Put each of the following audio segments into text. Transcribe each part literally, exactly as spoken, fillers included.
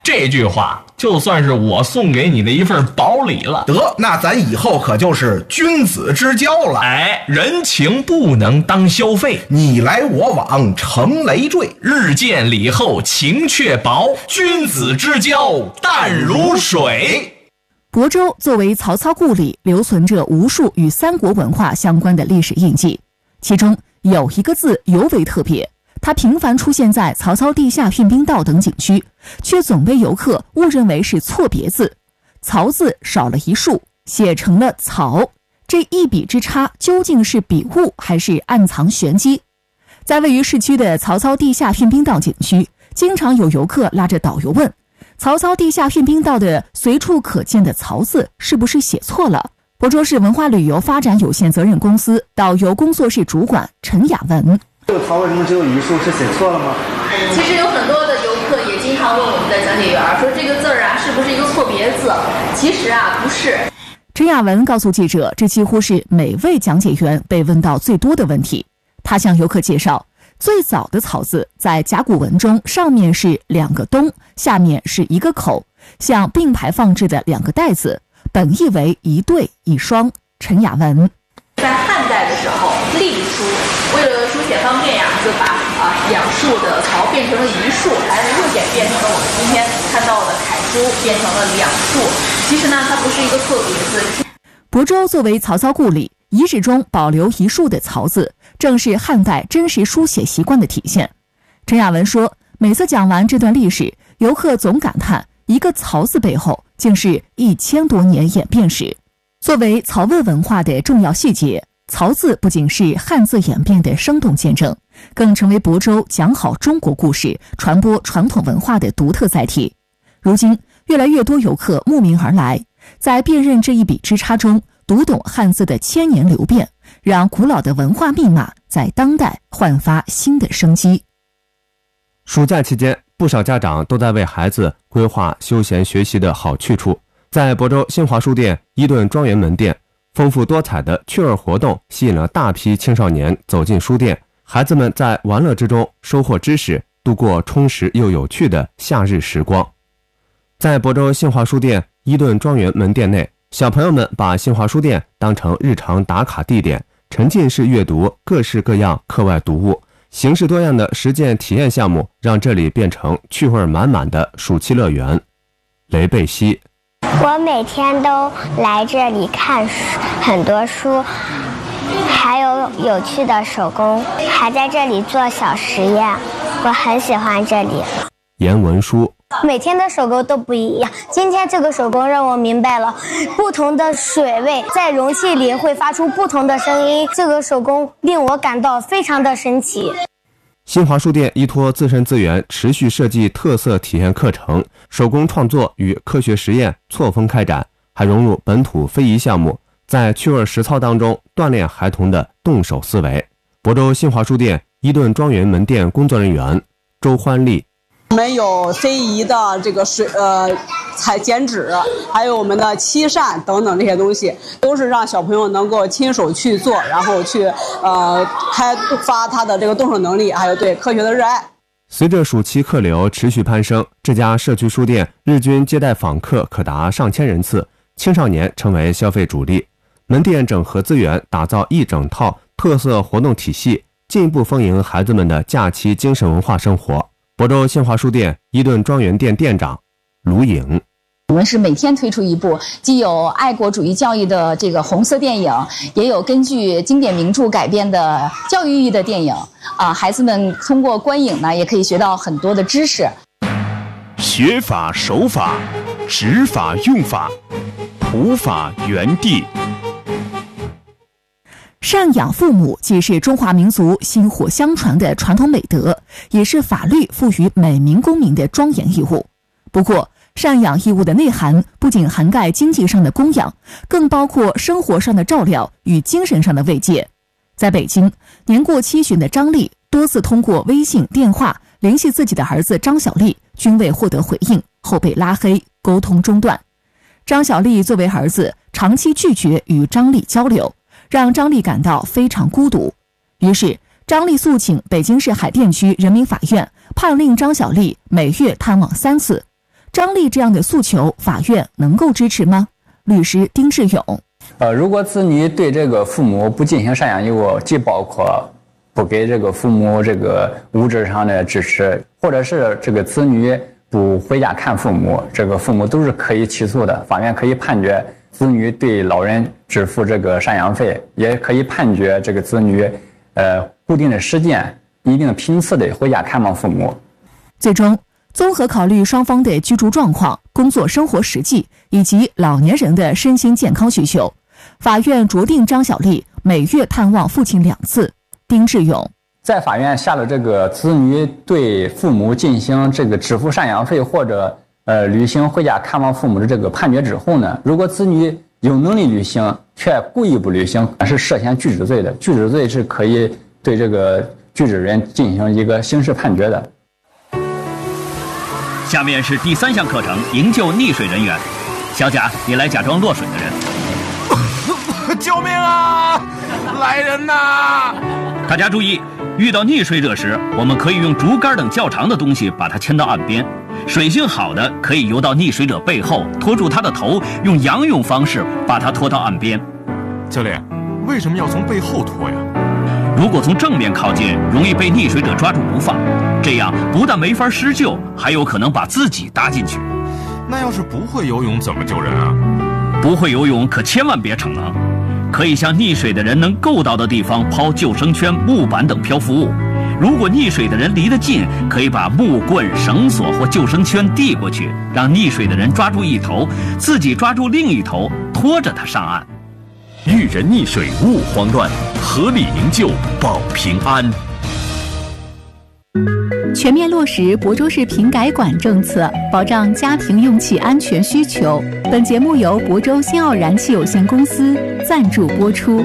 这句话就算是我送给你的一份薄礼了。 得，那咱以后可就是君子之交了。 哎，人情不能当消费， 你来我往成累赘， 日见礼后情却薄，君子之交淡如水。 亳州作为曹操故里，留存着无数与三国文化相关的历史印记，其中有一个字尤为特别，它频繁出现在曹操地下训兵道等景区，却总被游客误认为是错别字。曹字少了一竖，写成了曹，这一笔之差究竟是笔误还是暗藏玄机？在位于市区的曹操地下训兵道景区，经常有游客拉着导游问，曹操地下训兵道的随处可见的曹字是不是写错了？亳州市文化旅游发展有限责任公司导游工作室主管陈雅文， 这个曹为什么只有一竖，是写错了吗？ 其实有很多的游客也经常问我们的讲解员说这个字儿啊是不是一个错别字？其实啊不是。 陈雅文告诉记者，这几乎是每位讲解员被问到最多的问题。他向游客介绍，最早的曹字在甲骨文中，上面是两个东，下面是一个口，像并排放置的两个袋子，本意为一对一双。陈雅文在汉代的时候隶书，为了书写方便呀，就把啊两竖的曹变成了一竖，还又演变成了我们今天看到的楷书变成了两竖。其实呢，它不是一个错别字。 亳州作为曹操故里，遗址中保留一竖的曹字，正是汉代真实书写习惯的体现。陈雅文说，每次讲完这段历史，游客总感叹一个曹字背后竟是一千多年演变史。作为曹魏文化的重要细节，曹字不仅是汉字演变的生动见证，更成为亳州讲好中国故事、传播传统文化的独特载体。如今，越来越多游客慕名而来，在辨认这一笔之差中，读懂汉字的千年流变，让古老的文化密码在当代焕发新的生机。 暑假期间，不少家长都在为孩子规划休闲学习的好去处。在亳州新华书店伊顿庄园门店，丰富多彩的趣味活动吸引了大批青少年走进书店，孩子们在玩乐之中收获知识，度过充实又有趣的夏日时光。在亳州新华书店伊顿庄园门店内，小朋友们把新华书店当成日常打卡地点，沉浸式阅读各式各样课外读物，形式多样的实践体验项目让这里变成趣味满满的暑期乐园。雷贝西， 我每天都来这里看很多书，还有有趣的手工，还在这里做小实验，我很喜欢这里。 颜文书， 每天的手工都不一样，今天这个手工让我明白了不同的水位在容器里会发出不同的声音，这个手工令我感到非常的神奇。 新华书店依托自身资源，持续设计特色体验课程，手工创作与科学实验错峰开展，还融入本土非遗项目，在趣味实操当中锻炼孩童的动手思维。亳州新华书店伊顿庄园门店工作人员周欢丽， 我们有非遗的这个水呃彩剪纸，还有我们的漆扇等等这些东西，都是让小朋友能够亲手去做，然后去呃开发他的这个动手能力，还有对科学的热爱。 随着暑期客流持续攀升，这家社区书店日均接待访客可达上千人次，青少年成为消费主力。门店整合资源，打造一整套特色活动体系，进一步丰盈孩子们的假期精神文化生活。亳州新华书店伊顿庄园店店长卢颖， 我们是每天推出一部既有爱国主义教育的这个红色电影，也有根据经典名著改编的教育意义的电影啊，孩子们通过观影呢，也可以学到很多的知识。 学法守法，执法用法，普法原地。 赡养父母既是中华民族薪火相传的传统美德，也是法律赋予每名公民的庄严义务。不过，赡养义务的内涵不仅涵盖经济上的供养，更包括生活上的照料与精神上的慰藉。在北京，年过七旬的张丽多次通过微信、电话联系自己的儿子张小丽，均未获得回应，后被拉黑，沟通中断。张小丽作为儿子，长期拒绝与张丽交流，让张丽感到非常孤独。于是，张丽诉请北京市海淀区人民法院判令张小丽每月探望三次。 张丽这样的诉求，法院能够支持吗？律师丁志勇， 呃，如果子女对这个父母不进行赡养义务，既包括不给这个父母这个物质上的支持，或者是这个子女不回家看父母，这个父母都是可以起诉的。法院可以判决子女对老人支付这个赡养费，也可以判决这个子女呃固定的时间、一定频次的回家看望父母。 最终，综合考虑双方的居住状况、工作生活实际以及老年人的身心健康需求，法院酌定张小丽每月探望父亲两次。丁志勇在法院下了这个子女对父母进行这个支付赡养费或者呃履行回家看望父母的这个判决之后呢，如果子女有能力履行却故意不履行，是涉嫌拒止罪的。拒止罪是可以对这个拒止人进行一个刑事判决的。 下面是第三项课程，营救溺水人员。小贾，你来假装落水的人。 救命啊！来人呐！ 大家注意，遇到溺水者时，我们可以用竹竿等较长的东西把他牵到岸边。水性好的可以游到溺水者背后，拖住他的头，用仰泳方式把他拖到岸边。 教练，为什么要从背后拖呀？ 如果从正面靠近，容易被溺水者抓住不放，这样不但没法施救，还有可能把自己搭进去。 那要是不会游泳怎么救人啊？ 不会游泳可千万别逞能，可以向溺水的人能够到的地方抛救生圈、木板等漂浮物。如果溺水的人离得近，可以把木棍、绳索或救生圈递过去，让溺水的人抓住一头，自己抓住另一头，拖着他上岸。 遇人溺水勿慌乱，合理营救保平安。 全面落实亳州市平改管政策，保障家庭用气安全需求。本节目由亳州新奥燃气有限公司赞助播出。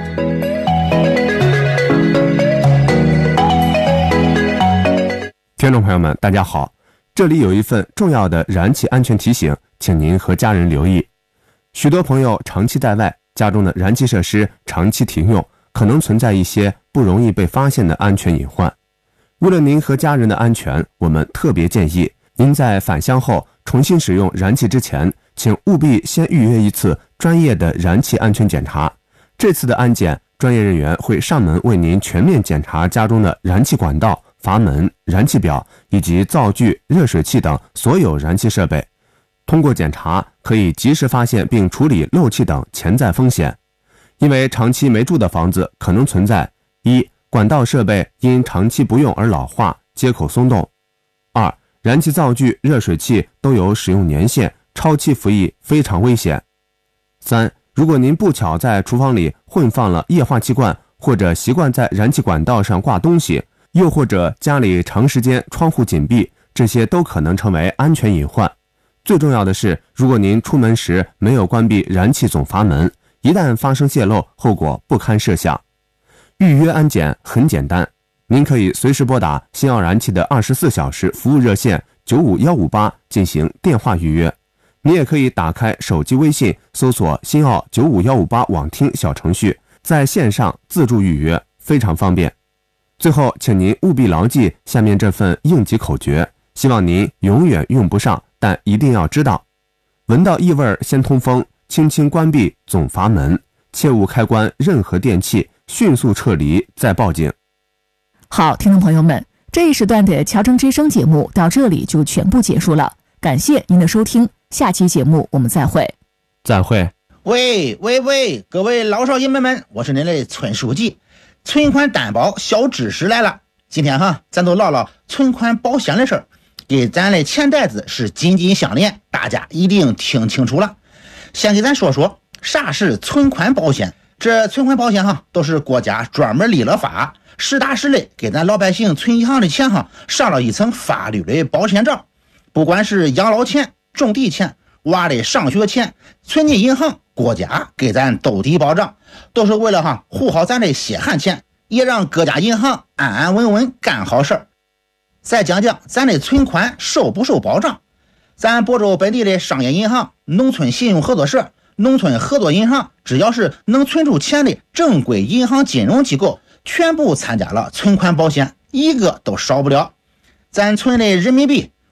听众朋友们，大家好，这里有一份重要的燃气安全提醒，请您和家人留意。许多朋友长期在外，家中的燃气设施长期停用，可能存在一些不容易被发现的安全隐患。为了您和家人的安全，我们特别建议您在返乡后重新使用燃气之前，请务必先预约一次专业的燃气安全检查。这次的安检，专业人员会上门为您全面检查家中的燃气管道、阀门、燃气表以及灶具、热水器等所有燃气设备。通过检查，可以及时发现并处理漏气等潜在风险。因为长期没住的房子可能存在：一、管道设备因长期不用而老化，接口松动；二、燃气灶具、热水器都有使用年限，超期服役非常危险；三、如果您不巧在厨房里混放了液化气罐，或者习惯在燃气管道上挂东西，又或者家里长时间窗户紧闭，这些都可能成为安全隐患。最重要的是，如果您出门时没有关闭燃气总阀门，一旦发生泄漏，后果不堪设想。预约安检很简单，您可以随时拨打新奥燃气的二十四小时服务热线九五一五八进行电话预约。你也可以打开手机微信，搜索新奥九五一五八网听小程序，在线上自助预约，非常方便。最后，请您务必牢记下面这份应急口诀，希望您永远用不上，但一定要知道：闻到异味先通风，轻轻关闭总阀门，切勿开关任何电器，迅速撤离再报警。 好，听众朋友们，这一时段的乔城之声节目到这里就全部结束了，感谢您的收听，下期节目我们再会。 再会。 喂喂喂，各位老少爷们们，我是您的村书记。存款担保小知识来了，今天哈，咱都唠唠存款保险的事儿，给咱的钱袋子是紧紧相连，大家一定听清楚了。先给咱说说啥是存款保险。这存款保险哈，都是国家专门立了法，实打实的给咱老百姓存银行的钱哈，上了一层法律的保险罩。不管是养老钱、种地钱、娃的上学钱，存进银行，国家给咱兜底保障，都是为了哈护好咱的血汗钱，也让各家银行安安稳稳干好事儿。再讲讲咱的存款受不受保障。咱亳州本地的商业银行、农村信用合作社、农村合作银行，只要是能存出钱的正规银行金融机构，全部参加了存款保险，一个都少不了。咱存的人民币、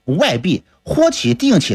外币、活期、定期